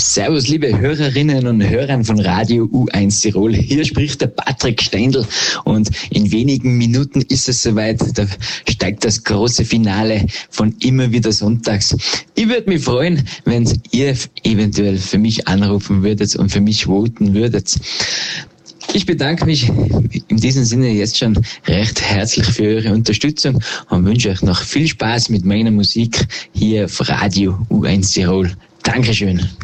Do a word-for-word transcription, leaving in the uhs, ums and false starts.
Servus, liebe Hörerinnen und Hörer von Radio U eins Tirol. Hier spricht der Patrick Steindl und in wenigen Minuten ist es soweit. Da steigt das große Finale von Immer wieder sonntags. Ich würde mich freuen, wenn ihr eventuell für mich anrufen würdet und für mich voten würdet. Ich bedanke mich in diesem Sinne jetzt schon recht herzlich für eure Unterstützung und wünsche euch noch viel Spaß mit meiner Musik hier auf Radio U eins Tirol. Dankeschön.